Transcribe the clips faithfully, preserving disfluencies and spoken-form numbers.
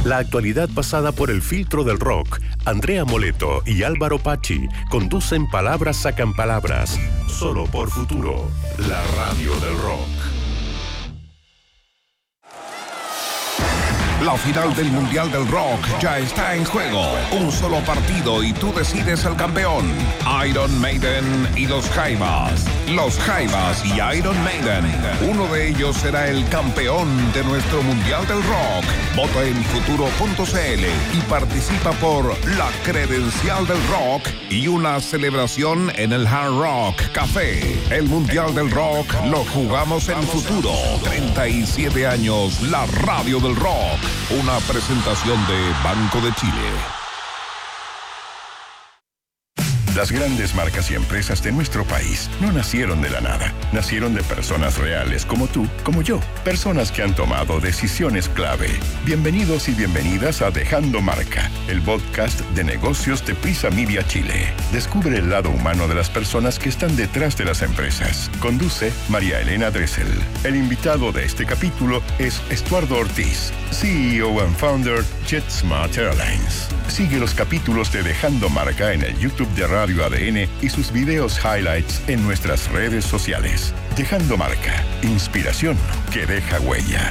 La actualidad pasada por el filtro del rock. Andrea Moleto y Álvaro Pachi conducen Palabras Sacan Palabras. Solo por Futuro, la radio del rock. La final del Mundial del Rock ya está en juego. Un solo partido y tú decides el campeón. Iron Maiden y los Jaivas. Los Jaivas y Iron Maiden. Uno de ellos será el campeón de nuestro Mundial del Rock. Vota en futuro punto c l y participa por la credencial del rock y una celebración en el Hard Rock Café. El Mundial del Rock lo jugamos en futuro. treinta y siete años, la radio del rock. Una presentación de Banco de Chile. Las grandes marcas y empresas de nuestro país no nacieron de la nada. Nacieron de personas reales como tú, como yo. Personas que han tomado decisiones clave. Bienvenidos y bienvenidas a Dejando Marca, el podcast de negocios de Prisa Media Chile. Descubre el lado humano de las personas que están detrás de las empresas. Conduce María Elena Dressel. El invitado de este capítulo es Estuardo Ortiz, C E O and Founder JetSmart Airlines. Sigue los capítulos de Dejando Marca en el YouTube de Radio A D N y sus videos highlights en nuestras redes sociales. Dejando Marca, inspiración que deja huella.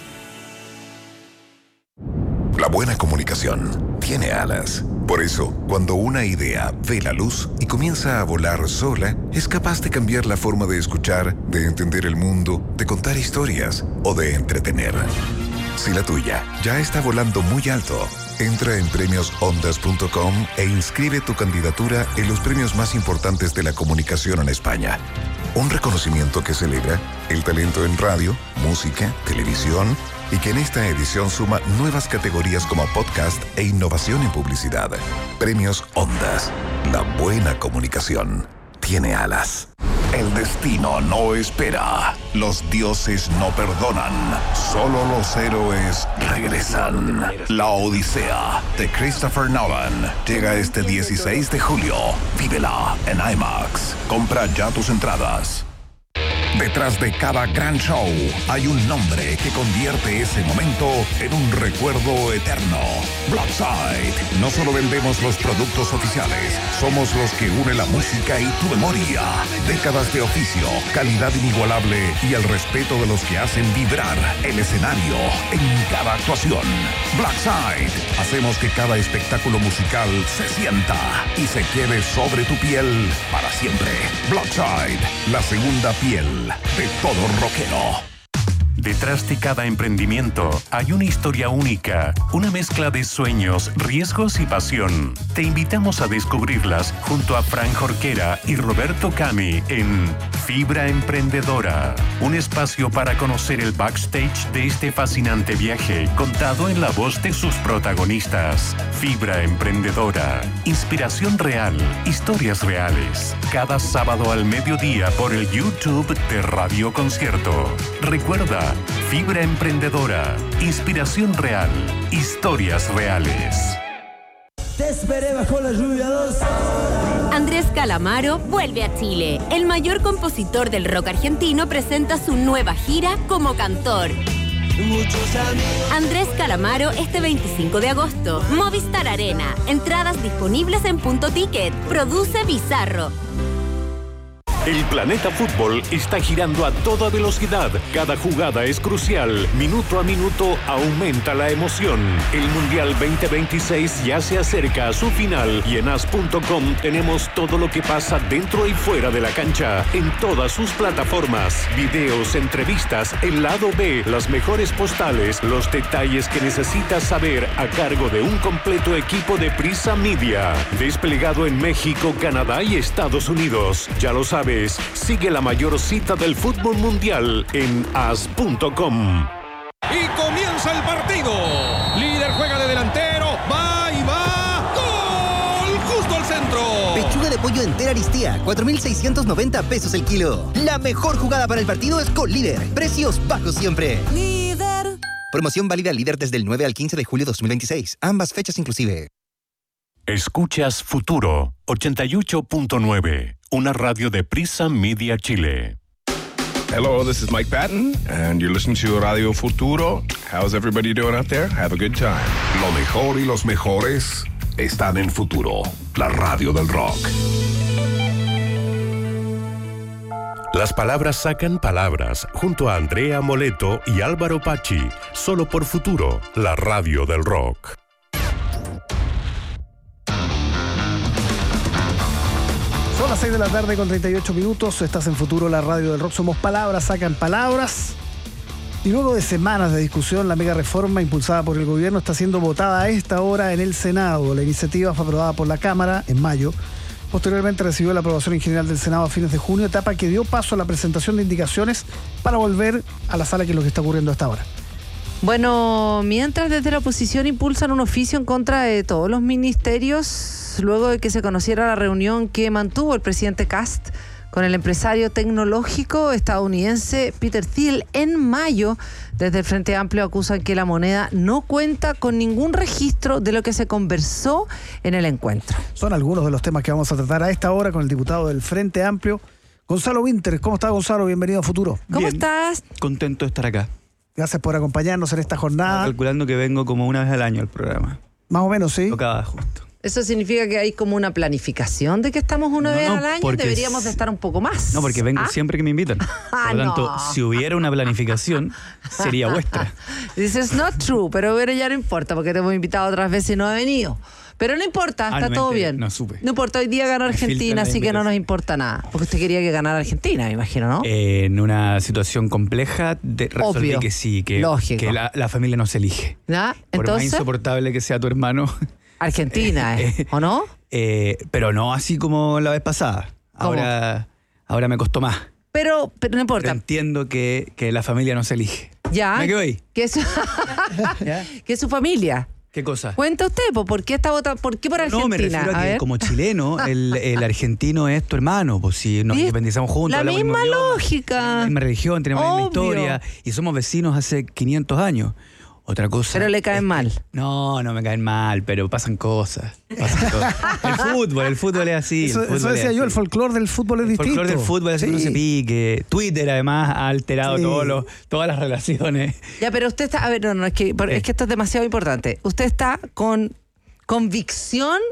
La buena comunicación tiene alas. Por eso, cuando una idea ve la luz y comienza a volar sola, es capaz de cambiar la forma de escuchar, de entender el mundo, de contar historias o de entretener. Si la tuya ya está volando muy alto, entra en premios ondas punto com e inscribe tu candidatura en los premios más importantes de la comunicación en España. Un reconocimiento que celebra el talento en radio, música, televisión y que en esta edición suma nuevas categorías como podcast e innovación en publicidad. Premios Ondas. La buena comunicación tiene alas. El destino no espera. Los dioses no perdonan. Solo los héroes regresan. La Odisea de Christopher Nolan llega este dieciséis de julio. Vívela en IMAX. Compra ya tus entradas. Detrás de cada gran show hay un nombre que convierte ese momento en un recuerdo eterno. Blackside. No solo vendemos los productos oficiales, somos los que unen la música y tu memoria. Décadas de oficio, calidad inigualable y el respeto de los que hacen vibrar el escenario en cada actuación. Blackside. Hacemos que cada espectáculo musical se sienta y se quede sobre tu piel para siempre. Blackside. La segunda piel de todo rockero. Detrás de cada emprendimiento hay una historia única, una mezcla de sueños, riesgos y pasión. Te invitamos a descubrirlas junto a Fran Jorquera y Roberto Cami en Fibra Emprendedora, un espacio para conocer el backstage de este fascinante viaje contado en la voz de sus protagonistas. Fibra Emprendedora, inspiración real, historias reales. Cada sábado al mediodía por el YouTube de Radio Concierto. Recuerda, Fibra Emprendedora, inspiración real, historias reales. Te esperé bajo la lluvia dos horas. Andrés Calamaro vuelve a Chile. El mayor compositor del rock argentino presenta su nueva gira como cantor. Andrés Calamaro este veinticinco de agosto. Movistar Arena. Entradas disponibles en Punto Ticket. Produce Bizarro. El planeta fútbol está girando a toda velocidad. Cada jugada es crucial. Minuto a minuto aumenta la emoción. El Mundial veinte veintiséis ya se acerca a su final y en as punto com tenemos todo lo que pasa dentro y fuera de la cancha en todas sus plataformas. Videos, entrevistas, el lado B, las mejores postales, los detalles que necesitas saber a cargo de un completo equipo de Prisa Media. Desplegado en México, Canadá y Estados Unidos. Ya lo sabes. Sigue la mayor cita del fútbol mundial en as punto com. Y comienza el partido. Líder juega de delantero. Va y va. ¡Gol! Justo al centro. Pechuga de pollo entera Aristía. cuatro mil seiscientos noventa pesos el kilo. La mejor jugada para el partido es con Líder. Precios bajos siempre. Líder. Promoción válida Líder desde el nueve al quince de julio de dos mil veintiséis. Ambas fechas inclusive. Escuchas Futuro ochenta y ocho punto nueve, una radio de Prisa Media Chile. Hello, this is Mike Patton, and you're listening to Radio Futuro. How's everybody doing out there? Have a good time. Lo mejor y los mejores están en Futuro, la radio del rock. Las palabras sacan palabras, junto a Andrea Moleto y Álvaro Pachi, solo por Futuro, la radio del rock. Son las seis de la tarde con treinta y ocho minutos, estás en Futuro, la radio del rock. Somos palabras, sacan palabras. Y luego de semanas de discusión, la mega reforma impulsada por el gobierno está siendo votada a esta hora en el Senado. La iniciativa fue aprobada por la Cámara en mayo. Posteriormente recibió la aprobación en general del Senado a fines de junio, etapa que dio paso a la presentación de indicaciones para volver a la sala, que es lo que está ocurriendo hasta ahora. Bueno, mientras desde la oposición impulsan un oficio en contra de todos los ministerios, luego de que se conociera la reunión que mantuvo el presidente Kast con el empresario tecnológico estadounidense Peter Thiel en mayo, desde el Frente Amplio acusan que la moneda no cuenta con ningún registro de lo que se conversó en el encuentro. Son algunos de los temas que vamos a tratar a esta hora con el diputado del Frente Amplio, Gonzalo Winter. ¿Cómo está, Gonzalo? Bienvenido a Futuro. ¿Cómo Bien, estás? Contento de estar acá. Gracias por acompañarnos en esta jornada. Calculando que vengo como una vez al año al programa. Más o menos, sí. Tocaba justo. ¿Eso significa que hay como una planificación de que estamos una No, vez no, al año? porque Deberíamos de estar un poco más. No, porque vengo ¿Ah? siempre que me invitan. Ah, Por lo tanto, no. si hubiera una planificación, sería vuestra. This is not true, pero bueno, ya no importa, porque te hemos invitado otras veces y no ha venido. Pero no importa, Ah, está no me todo enteré, bien. no supe. No importa, hoy día ganó Me filtran Argentina, las así que no nos invitaciones. importa nada. Porque usted quería que ganara Argentina, me imagino, ¿no? Eh, en una situación compleja, de, resolví Obvio. que sí, que, Lógico. que la, la familia no se elige. ¿Ya? Por más Entonces, insoportable que sea tu hermano. Argentina, ¿eh? ¿O no? Eh, pero no así como la vez pasada. ¿Cómo? Ahora, ahora me costó más. Pero, pero no Pero importa. entiendo que, que la familia no se elige. Ya. ¿Me quedo ahí? Que es, ¿Ya? que es su familia. ¿Qué cosa? Cuenta usted, po, ¿por qué está votando? ¿Por qué por Argentina? No, me refiero a que ver. como chileno, el, el argentino es tu hermano, pues si nos ¿Viste? independizamos juntos, La hablamos el misma mismo idioma, lógica. tenemos la misma religión, tenemos la misma Obvio. historia y somos vecinos hace quinientos años. Otra cosa. Pero le caen es que- mal. No, no me caen mal, pero pasan cosas. Pasan cosas. El fútbol, el fútbol es así. Eso, el fútbol eso es decía yo, así. el folclore del fútbol es El distinto. folclore del fútbol es que Sí. no se pique. Twitter además ha alterado Sí. todos los, todas las relaciones. Ya, pero usted está, a ver, no, no, es que, por- es que esto es demasiado importante. ¿Usted está con convicción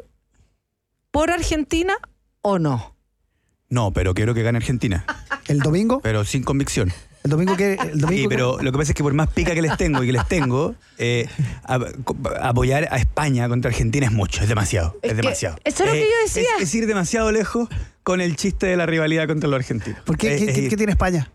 por Argentina o no? No, pero quiero que gane Argentina. ¿El domingo? Pero sin convicción. ¿El domingo que el domingo Sí, que- pero lo que pasa es que por más pica que les tengo y que les tengo, eh, a- apoyar a España contra Argentina es mucho, es demasiado, es, Es que demasiado. eso es lo que yo decía. Es, es ir demasiado lejos con el chiste de la rivalidad contra los argentinos. ¿Por qué? Es- ¿Qué, es qué- ir- qué tiene España?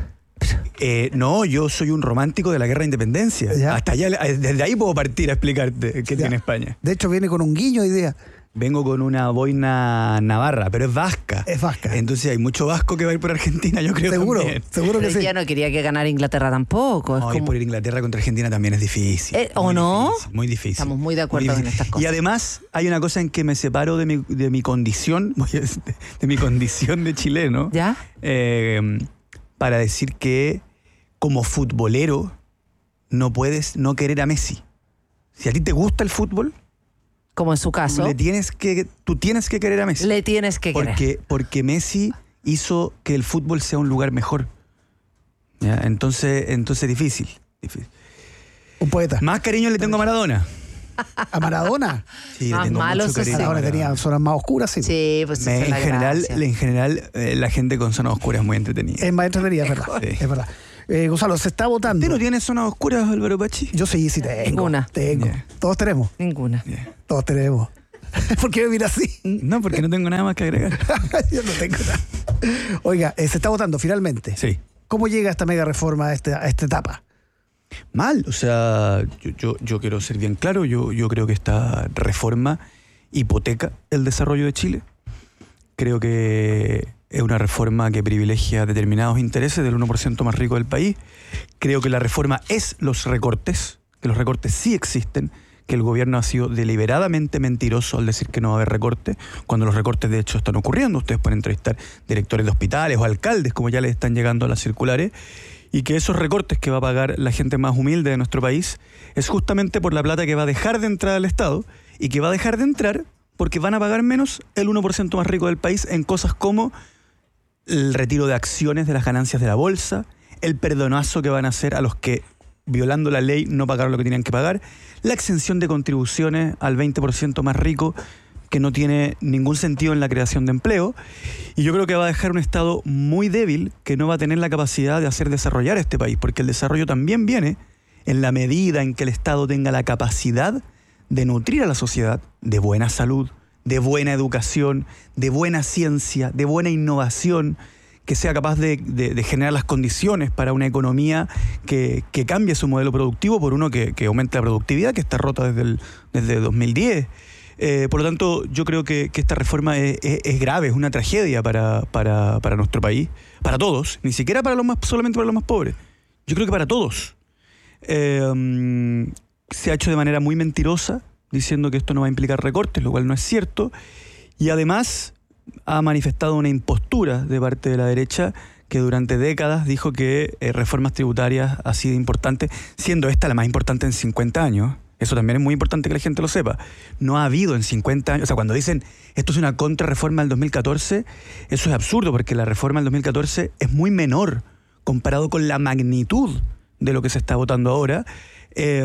Eh, no, yo soy un romántico de la guerra de independencia. Ya. Hasta allá, desde ahí puedo partir a explicarte qué Ya. tiene España. De hecho, viene con un guiño de idea. Vengo con una boina navarra, pero es vasca. Es vasca. Entonces hay mucho vasco que va a ir por Argentina, yo creo. Seguro, también. seguro que Pero sí. ya no quería que ganara Inglaterra tampoco. Es No, ir como- por Inglaterra contra Argentina también es difícil. Eh, ¿o Muy no? difícil, muy difícil. Estamos muy de acuerdo Muy en difícil. estas cosas. Y además hay una cosa en que me separo de mi, de mi condición, voy a decir, de mi condición de chileno, ¿Ya? eh, para decir que como futbolero no puedes no querer a Messi. Si a ti te gusta el fútbol, Como en su caso, le le, tienes que, tú tienes que querer a Messi. tienes que querer. Porque, porque Messi hizo que el fútbol sea un lugar mejor. ¿Ya? Entonces, entonces difícil, difícil. Un poeta. Más cariño le tengo a Maradona. ¿A Maradona? Sí, le Más tengo malo mucho se cariño a Maradona Maradona. tenía zonas más oscuras, sí. Sí, pues Me- esa es en, la general, gracia. en general, eh, la gente con zonas oscuras es muy entretenida. Es más entretenida, es verdad. Sí. Es verdad. Eh, Gonzalo, se está votando. ¿Usted no tiene zonas oscuras, Álvaro Pachi? Yo sí, sí tengo. Ninguna. Tengo. Yeah. Todos tenemos. Ninguna. Yeah. Todos tenemos. ¿Por qué me mira así? No, porque no tengo nada más que agregar. Yo no tengo nada. Oiga, eh, se está votando finalmente. Sí. ¿Cómo llega esta mega reforma a, este, a esta etapa? Mal, o sea, yo, yo, yo quiero ser bien claro, yo, yo creo que esta reforma hipoteca el desarrollo de Chile. Creo que es una reforma que privilegia determinados intereses del uno por ciento más rico del país. Creo que la reforma es los recortes, que los recortes sí existen, que el gobierno ha sido deliberadamente mentiroso al decir que no va a haber recortes, cuando los recortes de hecho están ocurriendo. Ustedes pueden entrevistar directores de hospitales o alcaldes, como ya les están llegando a las circulares, y que esos recortes que va a pagar la gente más humilde de nuestro país es justamente por la plata que va a dejar de entrar al Estado y que va a dejar de entrar porque van a pagar menos el uno por ciento más rico del país en cosas como el retiro de acciones de las ganancias de la bolsa, el perdonazo que van a hacer a los que, violando la ley, no pagaron lo que tenían que pagar, la exención de contribuciones al veinte por ciento más rico, que no tiene ningún sentido en la creación de empleo, y yo creo que va a dejar un Estado muy débil que no va a tener la capacidad de hacer desarrollar este país, porque el desarrollo también viene en la medida en que el Estado tenga la capacidad de nutrir a la sociedad de buena salud, de buena educación, de buena ciencia, de buena innovación, que sea capaz de, de, de generar las condiciones para una economía que, que cambie su modelo productivo por uno que, que aumente la productividad, que está rota desde, el, desde dos mil diez. Eh, por lo tanto, yo creo que, que esta reforma es, es, es grave, es una tragedia para, para, para nuestro país, para todos, ni siquiera para los más, solamente para los más pobres. Yo creo que para todos. Eh, se ha hecho de manera muy mentirosa, diciendo que esto no va a implicar recortes, lo cual no es cierto, y además ha manifestado una impostura de parte de la derecha que durante décadas dijo que eh, reformas tributarias así de importantes, siendo esta la más importante en cincuenta años. Eso también es muy importante que la gente lo sepa. No ha habido en cincuenta años, o sea, cuando dicen esto es una contrarreforma del dos mil catorce, eso es absurdo porque la reforma del dos mil catorce es muy menor comparado con la magnitud de lo que se está votando ahora. Eh,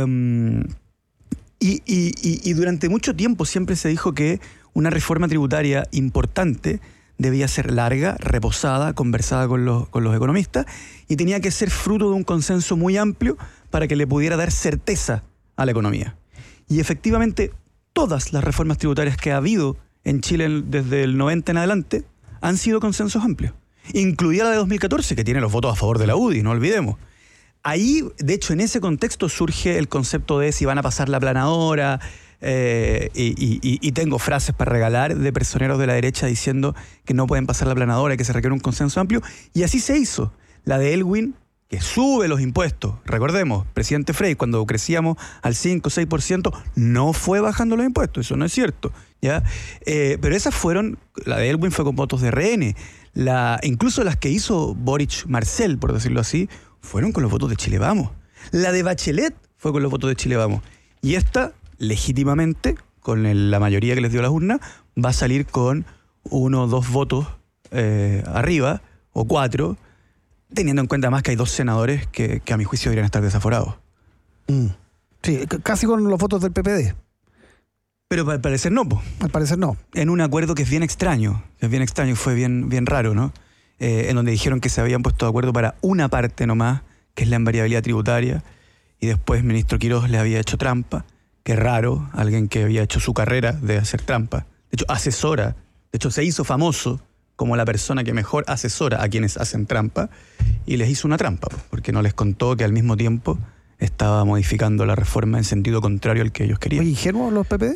y, y, y, y durante mucho tiempo siempre se dijo que una reforma tributaria importante debía ser larga, reposada, conversada con los, con los economistas, y tenía que ser fruto de un consenso muy amplio para que le pudiera dar certeza a la economía. Y efectivamente, todas las reformas tributarias que ha habido en Chile desde el noventa en adelante han sido consensos amplios, incluida la de dos mil catorce, que tiene los votos a favor de la U D I, no olvidemos. Ahí, de hecho, en ese contexto surge el concepto de si van a pasar la planadora, eh, y, y, y tengo frases para regalar de personeros de la derecha diciendo que no pueden pasar la planadora y que se requiere un consenso amplio, y así se hizo. La de Elwin, que sube los impuestos. Recordemos, presidente Frey, cuando crecíamos al cinco o seis por ciento, no fue bajando los impuestos, eso no es cierto, ¿ya? Eh, pero esas fueron, la de Elwin fue con votos de R N, la, incluso las que hizo Boric Marcel, por decirlo así, fueron con los votos de Chile Vamos. La de Bachelet fue con los votos de Chile Vamos. Y esta, legítimamente, con el, la mayoría que les dio las urnas, va a salir con uno o dos votos eh, arriba, o cuatro, teniendo en cuenta más que hay dos senadores que, que a mi juicio deberían estar desaforados. Mm. Sí, c- casi con los votos del P P D. Pero al parecer no, po. Al parecer no. En un acuerdo que es bien extraño, es bien extraño, fue bien, bien raro, ¿no? Eh, en donde dijeron que se habían puesto de acuerdo para una parte nomás, que es la invariabilidad tributaria, y después el ministro Quirós le había hecho trampa. Qué raro, alguien que había hecho su carrera de hacer trampa. De hecho, asesora, de hecho se hizo famoso como la persona que mejor asesora a quienes hacen trampa, y les hizo una trampa, porque no les contó que al mismo tiempo estaba modificando la reforma en sentido contrario al que ellos querían. Oye, ¿ingenuos los P P D?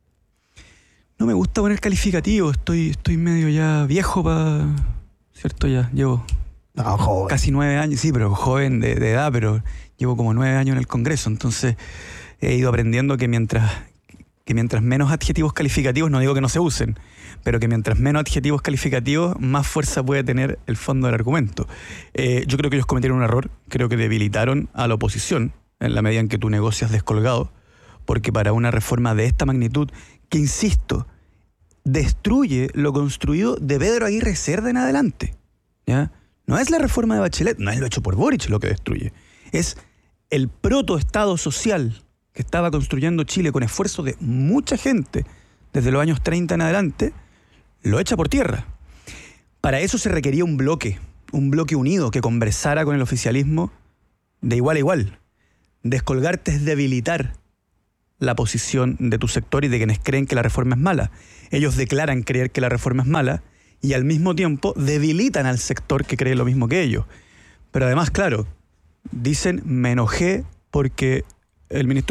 No me gusta poner calificativo, estoy, estoy medio ya viejo para... ¿Cierto? Ya llevo no, joven. casi nueve años, sí, pero joven de, de edad, pero llevo como nueve años en el Congreso, entonces he ido aprendiendo que mientras... que mientras menos adjetivos calificativos, no digo que no se usen, pero que mientras menos adjetivos calificativos, más fuerza puede tener el fondo del argumento. Eh, yo creo que ellos cometieron un error, creo que debilitaron a la oposición en la medida en que tú negocias descolgado, porque para una reforma de esta magnitud, que insisto, destruye lo construido de Pedro Aguirre Cerda en adelante, ¿ya? No es la reforma de Bachelet, no es lo hecho por Boric lo que destruye, es el protoestado social que estaba construyendo Chile con esfuerzo de mucha gente desde los años treinta en adelante, lo echa por tierra. Para eso se requería un bloque, un bloque unido que conversara con el oficialismo de igual a igual. Descolgarte es debilitar la posición de tu sector y de quienes creen que la reforma es mala. Ellos declaran creer que la reforma es mala y al mismo tiempo debilitan al sector que cree lo mismo que ellos. Pero además, claro, dicen, me enojé porque el ministro